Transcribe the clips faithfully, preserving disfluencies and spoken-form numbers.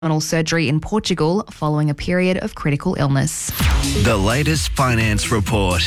surgery in Portugal following a period of critical illness. The latest finance report.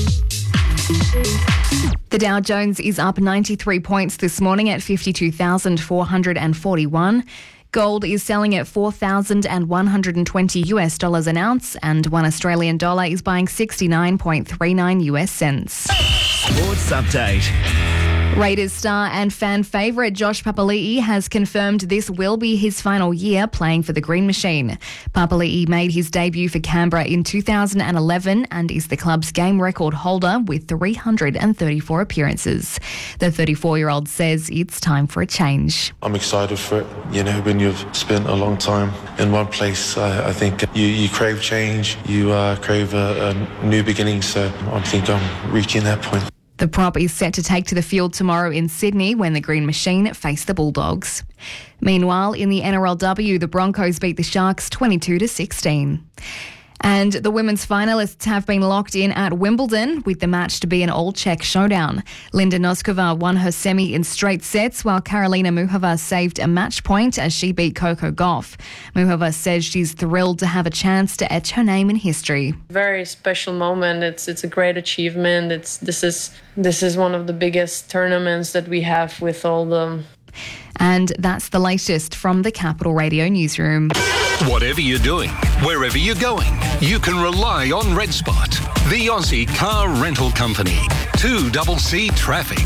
The Dow Jones is up ninety-three points this morning at fifty-two thousand four hundred forty-one. Gold is selling at four thousand one hundred twenty US dollars an ounce, and one Australian dollar is buying sixty-nine point three nine US cents. Sports update. Raiders star and fan favourite Josh Papali'i has confirmed this will be his final year playing for the Green Machine. Papali'i made his debut for Canberra in two thousand eleven and is the club's game record holder with three hundred thirty-four appearances. The thirty-four-year-old says it's time for a change. I'm excited for it. You know, when you've spent a long time in one place, I, I think you, you crave change, you uh, crave a, a new beginning, so I think I'm reaching that point. The prop is set to take to the field tomorrow in Sydney when the Green Machine face the Bulldogs. Meanwhile, in the N R L W, the Broncos beat the Sharks twenty-two to sixteen. And the women's finalists have been locked in at Wimbledon, with the match to be an all-Czech showdown. Linda Noskova won her semi in straight sets, while Karolina Muchova saved a match point as she beat Coco Gauff. Muchova says she's thrilled to have a chance to etch her name in history. Very special moment. It's it's a great achievement. It's this is this is one of the biggest tournaments that we have with all the. And that's the latest from the Capital Radio newsroom. Whatever you're doing, wherever you're going, you can rely on RedSpot, the Aussie car rental company. two C C Traffic.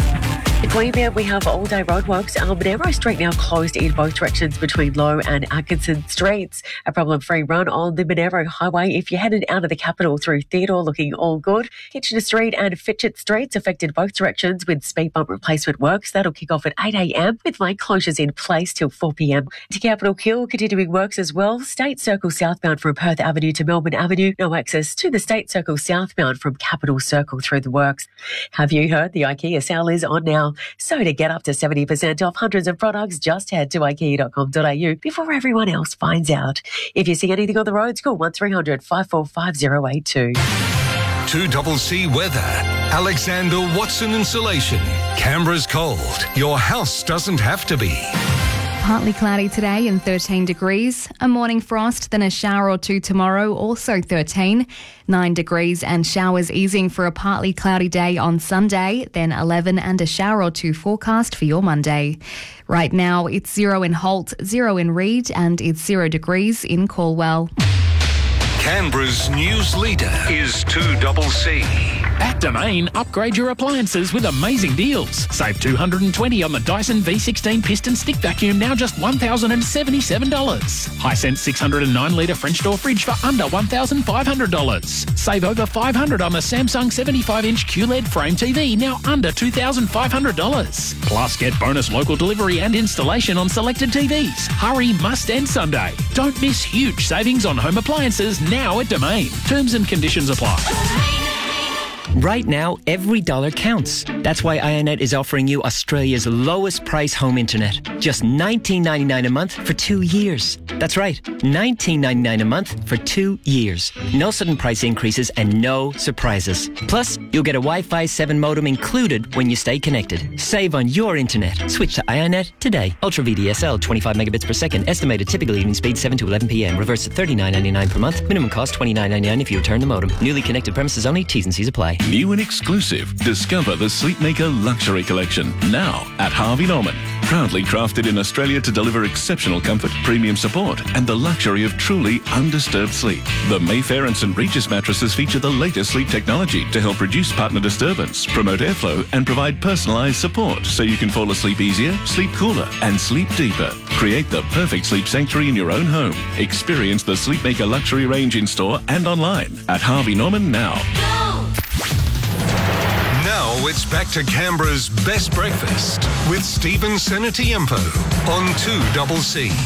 In Queanbeyan, we have all-day roadworks. Our Monaro Street now closed in both directions between Low and Atkinson Streets. A problem-free run on the Monaro Highway if you're headed out of the capital through Theodore, looking all good. Kitchener Street and Fitchett Streets affected both directions with speed bump replacement works. That'll kick off at eight a.m. with lane closures in place till four p.m. To Capitol Hill, continuing works as well. State Circle southbound from Perth Avenue to Melbourne Avenue. No access to the State Circle southbound from Capitol Circle through the works. Have you heard the IKEA sale is on now? So to get up to seventy percent off hundreds of products, just head to ikea dot com dot a u before everyone else finds out. If you see anything on the roads, call one three hundred five four five zero eight two. two C C weather. Alexander Watson Insulation. Canberra's cold. Your house doesn't have to be. Partly cloudy today and thirteen degrees. A morning frost, then a shower or two tomorrow, also thirteen. nine degrees and showers easing for a partly cloudy day on Sunday, then eleven and a shower or two forecast for your Monday. Right now, it's zero in Holt, zero in Reed, and it's zero degrees in Caldwell. Canberra's news leader is two C C. At Domain, upgrade your appliances with amazing deals. Save two hundred twenty dollars on the Dyson V sixteen piston stick vacuum, now just one thousand seventy-seven dollars. Hisense six hundred nine litre French door fridge for under one thousand five hundred dollars. Save over five hundred dollars on the Samsung seventy-five inch Q L E D frame T V, now under two thousand five hundred dollars. Plus, get bonus local delivery and installation on selected T Vs. Hurry, must end Sunday. Don't miss huge savings on home appliances now at Domain. Terms and conditions apply. Right now, every dollar counts. That's why iiNet is offering you Australia's lowest price home internet. Just nineteen ninety-nine a month for two years. That's right, nineteen ninety-nine a month for two years. No sudden price increases and no surprises. Plus, you'll get a Wi-Fi seven modem included when you stay connected. Save on your internet. Switch to iiNet today. Ultra V D S L, twenty-five megabits per second. Estimated typical evening speed seven to eleven p.m. Reverse to thirty-nine ninety-nine per month. Minimum cost twenty-nine ninety-nine if you return the modem. Newly connected premises only. T's and C's apply. New and exclusive. Discover the Sleepmaker Luxury Collection now at Harvey Norman. Proudly crafted in Australia to deliver exceptional comfort, premium support, and the luxury of truly undisturbed sleep. The Mayfair and St Regis mattresses feature the latest sleep technology to help reduce partner disturbance, promote airflow, and provide personalised support so you can fall asleep easier, sleep cooler, and sleep deeper. Create the perfect sleep sanctuary in your own home. Experience the Sleepmaker Luxury range in store and online at Harvey Norman now. Now it's back to Canberra's best breakfast with Stephen Senatiempo on two C C.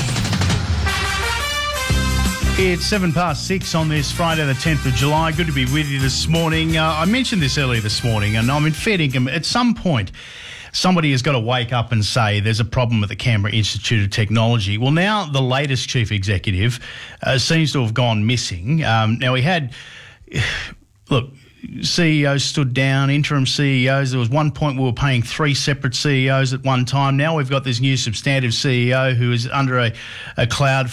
It's seven past six on this Friday the tenth of July. Good to be with you this morning. Uh, I mentioned this earlier this morning, and I'm in fair dinkum. At some point, somebody has got to wake up and say there's a problem at the Canberra Institute of Technology. Well, now the latest chief executive uh, seems to have gone missing. Um, now, he had... Look... C E Os stood down, interim C E Os. There was one point we were paying three separate C E Os at one time. Now we've got this new substantive C E O who is under a, a cloud